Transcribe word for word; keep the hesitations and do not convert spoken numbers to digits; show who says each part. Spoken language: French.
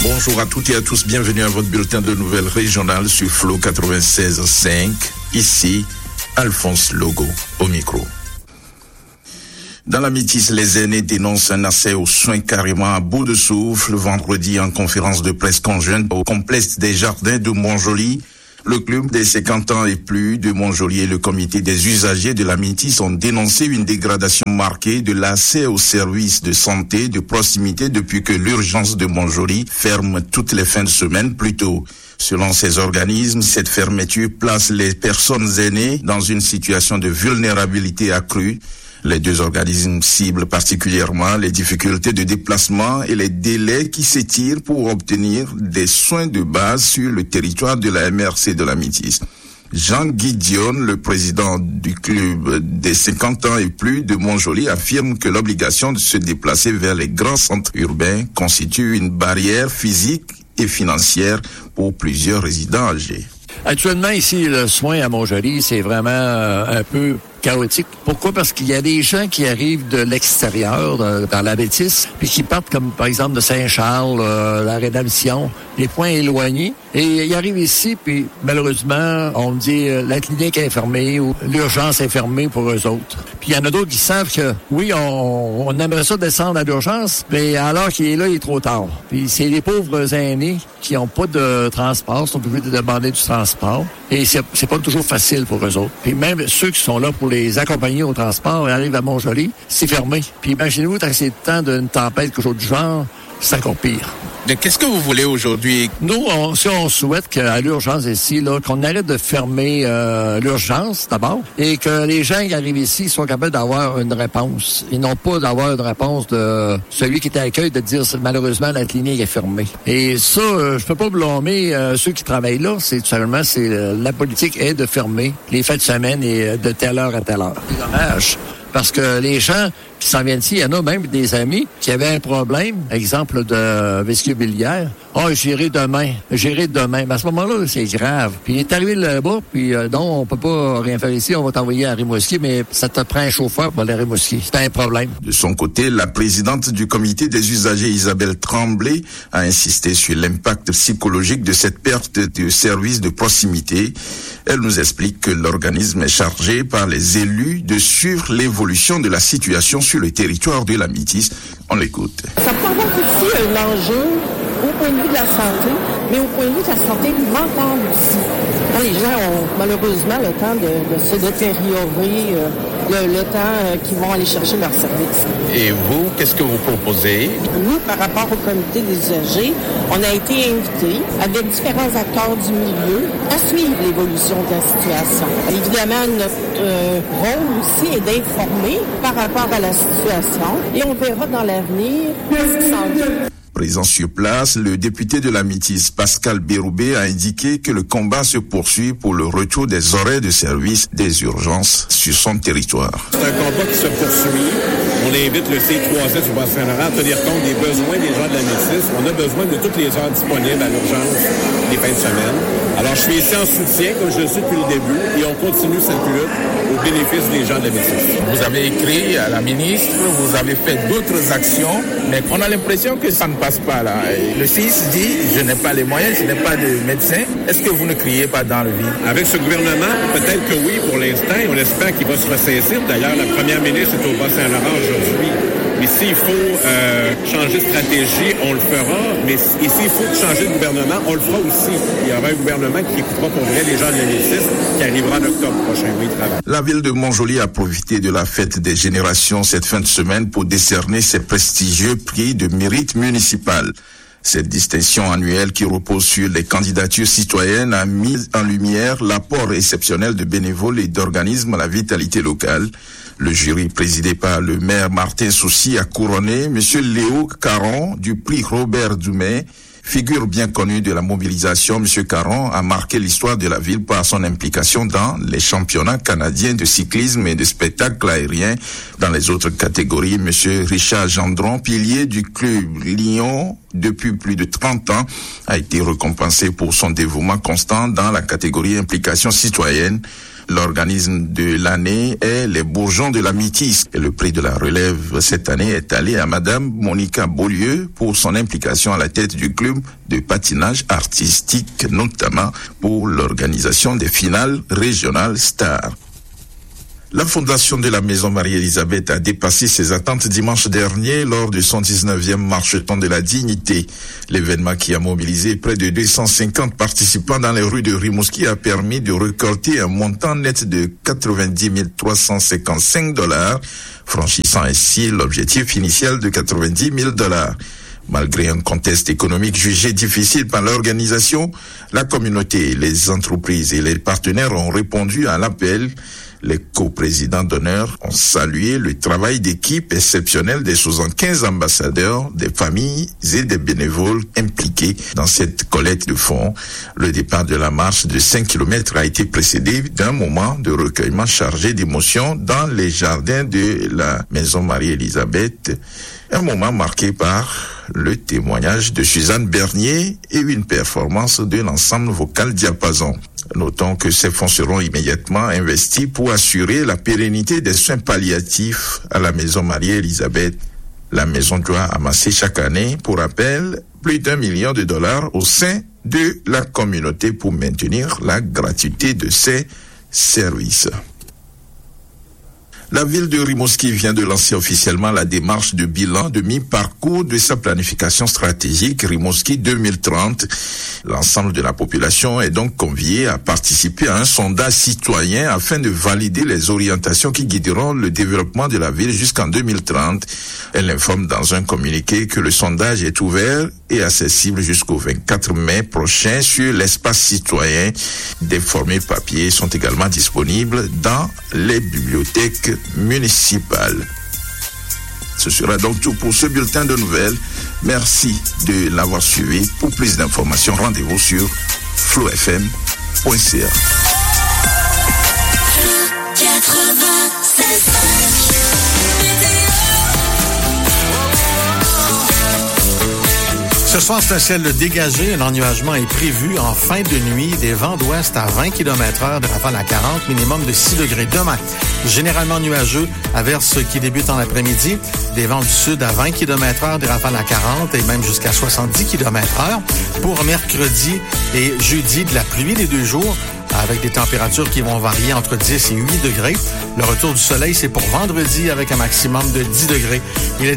Speaker 1: Bonjour à toutes et à tous, bienvenue à votre bulletin de nouvelles régionales sur Flow quatre-vingt-seize virgule cinq. Ici, Alphonse Logo au micro. Dans la Métisse, les aînés dénoncent un accès aux soins carrément à bout de souffle. Vendredi, en conférence de presse conjointe au complexe des jardins de Montjoly, le club des cinquante ans et plus de Montjoly et le comité des usagers de la Métisse ont dénoncé une dégradation marquée de l'accès aux services de santé de proximité depuis que l'urgence de Montjoly ferme toutes les fins de semaine plus tôt. Selon ces organismes, cette fermeture place les personnes aînées dans une situation de vulnérabilité accrue. Les deux organismes ciblent particulièrement les difficultés de déplacement et les délais qui s'étirent pour obtenir des soins de base sur le territoire de la M R C de la Métisse. Jean Guidion, le président du club des cinquante ans et plus de Montjoly, affirme que l'obligation de se déplacer vers les grands centres urbains constitue une barrière physique et financière pour plusieurs résidents âgés.
Speaker 2: Actuellement, ici, le soin à Montjoly, c'est vraiment euh, un peu chaotique. Pourquoi? Parce qu'il y a des gens qui arrivent de l'extérieur, de, dans la Métisse, puis qui partent comme, par exemple, de Saint-Charles, euh, la Rédemption, des points éloignés. Et ils arrivent ici, puis malheureusement, on me dit euh, la clinique est fermée ou l'urgence est fermée pour eux autres. Puis il y en a d'autres qui savent que, oui, on, on aimerait ça descendre à l'urgence, mais alors qu'il est là, il est trop tard. Puis c'est les pauvres aînés qui n'ont pas de transport, sont obligés de demander du transport. Et c'est, c'est pas toujours facile pour eux autres. Puis même ceux qui sont là pour les accompagner au transport, ils arrivent à Montjoly, c'est fermé. Puis imaginez-vous, tant que c'est le temps d'une tempête, quelque chose du genre, c'est encore pire.
Speaker 1: Mais qu'est-ce que vous voulez aujourd'hui?
Speaker 2: Nous, on, si on souhaite qu'à l'urgence ici, là, qu'on arrête de fermer euh, l'urgence d'abord et que les gens qui arrivent ici soient capables d'avoir une réponse. Et non pas d'avoir une réponse de celui qui était à l'accueil de dire malheureusement la clinique est fermée. Et ça, euh, je peux pas blâmer euh, ceux qui travaillent là. C'est tout simplement, c'est euh, la politique est de fermer les fins de semaine et de telle heure à telle heure. C'est dommage. Parce que les gens qui s'en viennent ici, il y en a même des amis qui avaient un problème, exemple de vessie biliaire. Ah, oh, j'irai demain, j'irai demain. Mais à ce moment-là, c'est grave. Puis il est arrivé là-bas, puis euh, non, on peut pas rien faire ici, on va t'envoyer à Rimouski, mais ça te prend un chauffeur pour aller à Rimouski. C'est un problème.
Speaker 1: De son côté, la présidente du comité des usagers, Isabelle Tremblay, a insisté sur l'impact psychologique de cette perte de services de proximité. Elle nous explique que l'organisme est chargé par les élus de suivre l'évolution de la situation sur le territoire de la Métisse. On l'écoute.
Speaker 3: Ça peut avoir aussi un enjeu au point de vue de la santé, mais au point de vue de la santé mentale aussi. Quand les gens ont malheureusement le temps de, de se détériorer, euh, le, le temps euh, qu'ils vont aller chercher leurs services.
Speaker 1: Et vous, qu'est-ce que vous proposez?
Speaker 3: Nous, par rapport au comité des usagers, on a été invités avec différents acteurs du milieu à suivre l'évolution de la situation. Évidemment, notre euh, rôle aussi est d'informer par rapport à la situation et on verra dans l'avenir ce qui s'en vient.
Speaker 1: Présent sur place, le député de la Métisse, Pascal Béroubé, a indiqué que le combat se poursuit pour le retour des horaires de service des urgences sur son territoire.
Speaker 4: C'est un combat qui se poursuit. On invite le C trois S du Bas-Saint-Laurent à tenir compte des besoins des gens de la Métisse. On a besoin de toutes les heures disponibles à l'urgence des fins de semaine. Alors, je suis ici en soutien, comme je le suis depuis le début, et on continue cette lutte au bénéfice des gens de la Métisse.
Speaker 5: Vous avez écrit à la ministre, vous avez fait d'autres actions, mais on a l'impression que ça ne passe pas là. Le C I S dit, je n'ai pas les moyens, je n'ai pas de médecin. Est-ce que vous ne criez pas dans le vide?
Speaker 4: Avec ce gouvernement, peut-être que oui, pour l'instant. On espère qu'il va se ressaisir. D'ailleurs, la première ministre est au Bas-Saint-Laurent aujourd'hui. Mais s'il faut euh, changer de stratégie, on le fera. Mais et s'il faut changer de gouvernement, on le fera aussi. Il y aura un gouvernement qui écoutera pour vrai les gens de la Métisse, qui arrivera en octobre prochain. Oui, travail.
Speaker 1: La ville de Montjoly a profité de la fête des générations cette fin de semaine pour décerner ses prestigieux prix de mérite municipal. Cette distinction annuelle qui repose sur les candidatures citoyennes a mis en lumière l'apport exceptionnel de bénévoles et d'organismes à la vitalité locale. Le jury présidé par le maire Martin Soucy a couronné M. Léo Caron du prix Robert Dumais. Figure bien connue de la mobilisation, M. Caron a marqué l'histoire de la ville par son implication dans les championnats canadiens de cyclisme et de spectacle aérien. Dans les autres catégories, M. Richard Gendron, pilier du club Lyon depuis plus de trente ans, a été récompensé pour son dévouement constant dans la catégorie implication citoyenne. L'organisme de l'année est les Bourgeons de la Métisse. Et le prix de la relève cette année est allé à Madame Monica Beaulieu pour son implication à la tête du club costumes de patinage artistique, notamment pour l'organisation des finales régionales stars. La fondation de la Maison Marie-Élisabeth a dépassé ses attentes dimanche dernier lors de son dix-neuvième marcheton de la dignité. L'événement qui a mobilisé près de deux cent cinquante participants dans les rues de Rimouski a permis de récolter un montant net de quatre-vingt-dix mille trois cent cinquante-cinq dollars, franchissant ainsi l'objectif initial de quatre-vingt-dix mille dollars. Malgré un contexte économique jugé difficile par l'organisation, la communauté, les entreprises et les partenaires ont répondu à l'appel. Les coprésidents d'honneur ont salué le travail d'équipe exceptionnel des soixante-quinze ambassadeurs, des familles et des bénévoles impliqués dans cette collecte de fonds. Le départ de la marche de cinq kilomètres a été précédé d'un moment de recueillement chargé d'émotions dans les jardins de la Maison Marie-Élisabeth. Un moment marqué par le témoignage de Suzanne Bernier et une performance de l'ensemble vocal Diapason. Notons que ces fonds seront immédiatement investis pour assurer la pérennité des soins palliatifs à la Maison Marie-Élisabeth. La maison doit amasser chaque année, pour rappel, plus d'un million de dollars au sein de la communauté pour maintenir la gratuité de ses services. La ville de Rimouski vient de lancer officiellement la démarche de bilan de mi-parcours de sa planification stratégique Rimouski deux mille trente. L'ensemble de la population est donc conviée à participer à un sondage citoyen afin de valider les orientations qui guideront le développement de la ville jusqu'en deux mille trente. Elle informe dans un communiqué que le sondage est ouvert et accessible jusqu'au vingt-quatre mai prochain sur l'espace citoyen. Des formulaires papier sont également disponibles dans les bibliothèques municipales. Ce sera donc tout pour ce bulletin de nouvelles. Merci de l'avoir suivi. Pour plus d'informations, rendez-vous sur flow f m point c a.
Speaker 6: Ce soir, c'est un ciel dégagé. Un ennuagement est prévu en fin de nuit. Des vents d'ouest à vingt kilomètres heure, de rafales à quarante, minimum de six degrés. Demain, généralement nuageux, averse qui débute en après-midi. Des vents du sud à vingt kilomètres heure, des rafales à quarante et même jusqu'à soixante-dix kilomètres heure. Pour mercredi et jeudi, de la pluie les deux jours, avec des températures qui vont varier entre dix et huit degrés. Le retour du soleil, c'est pour vendredi avec un maximum de dix degrés. Il est